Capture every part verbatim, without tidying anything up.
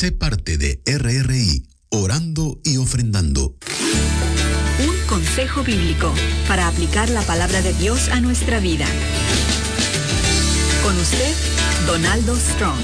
Sé parte de R R I, orando y ofrendando. Un consejo bíblico para aplicar la palabra de Dios a nuestra vida. Con usted, Donaldo Strong.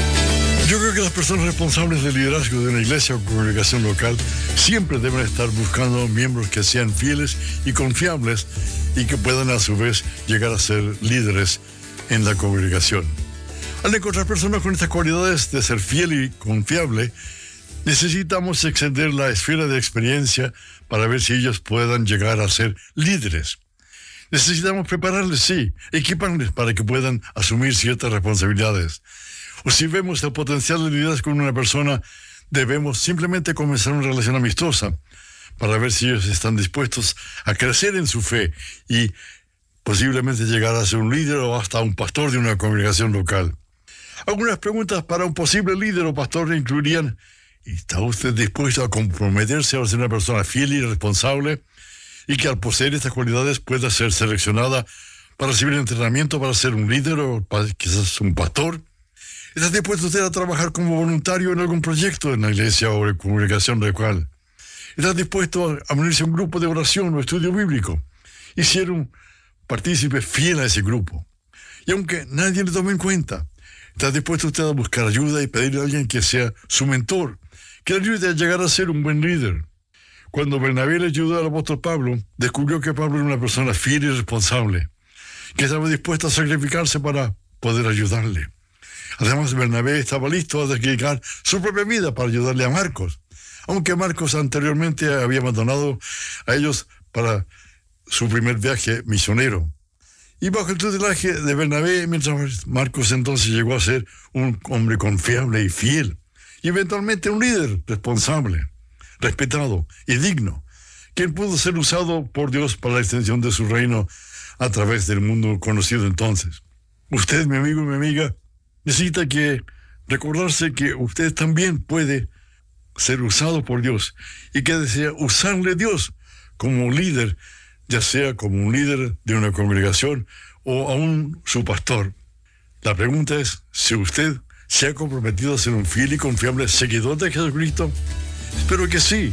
Yo creo que las personas responsables del liderazgo de una iglesia o congregación local siempre deben estar buscando miembros que sean fieles y confiables y que puedan a su vez llegar a ser líderes en la congregación. Al encontrar personas con estas cualidades de ser fiel y confiable, necesitamos extender la esfera de experiencia para ver si ellos puedan llegar a ser líderes. Necesitamos prepararles, sí, equiparles para que puedan asumir ciertas responsabilidades. O si vemos el potencial de liderazgo con una persona, debemos simplemente comenzar una relación amistosa para ver si ellos están dispuestos a crecer en su fe y posiblemente llegar a ser un líder o hasta un pastor de una congregación local. Algunas preguntas para un posible líder o pastor incluirían: ¿está usted dispuesto a comprometerse a ser una persona fiel y responsable y que al poseer estas cualidades pueda ser seleccionada para recibir entrenamiento para ser un líder o para, quizás un pastor? ¿Está dispuesto usted a trabajar como voluntario en algún proyecto en la iglesia o en congregación local? ¿Está dispuesto a unirse a un grupo de oración o estudio bíblico y ser un partícipe fiel a ese grupo? Y aunque nadie le tome en cuenta, ¿está dispuesto usted a buscar ayuda y pedirle a alguien que sea su mentor, que le ayude a llegar a ser un buen líder? Cuando Bernabé le ayudó al apóstol Pablo, descubrió que Pablo era una persona fiel y responsable, que estaba dispuesta a sacrificarse para poder ayudarle. Además, Bernabé estaba listo a dedicar su propia vida para ayudarle a Marcos, aunque Marcos anteriormente había abandonado a ellos para su primer viaje misionero. Y bajo el tutelaje de Bernabé, mientras Marcos entonces llegó a ser un hombre confiable y fiel, y eventualmente un líder responsable, respetado y digno, quien pudo ser usado por Dios para la extensión de su reino a través del mundo conocido entonces. Usted, mi amigo y mi amiga, necesita que recordarse que usted también puede ser usado por Dios y que desea usarle Dios como líder, ya sea como un líder de una congregación o aún su pastor. La pregunta es si usted se ha comprometido a ser un fiel y confiable seguidor de Jesucristo. Espero que sí,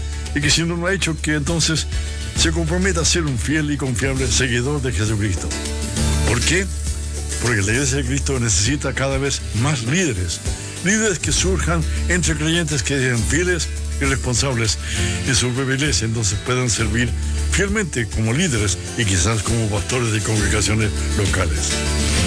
y que si no lo ha hecho, que entonces se comprometa a ser un fiel y confiable seguidor de Jesucristo. ¿Por qué? Porque la Iglesia de Cristo necesita cada vez más líderes, líderes que surjan entre creyentes que sean fieles y responsables en su propia iglesia, entonces puedan servir fielmente como líderes y quizás como pastores de congregaciones locales.